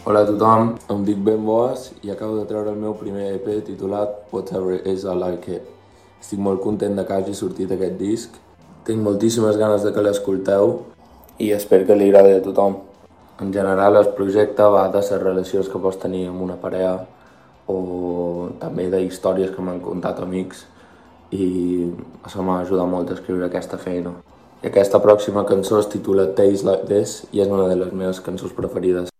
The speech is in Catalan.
Hola a tothom, em dic Ben Boas i acabo de treure el meu primer EP titulat Whatever It Is I Like It. Estic molt content de que hagi sortit aquest disc. Tinc moltíssimes ganes de que l'escolteu i espero que li agradi a tothom. En general el projecte va de les relacions que pots tenir amb una parella o també de històries que m'han contat amics i això m'ha ajudat molt a escriure aquesta feina. I aquesta pròxima cançó es titula Days Like This i és una de les meves cançons preferides.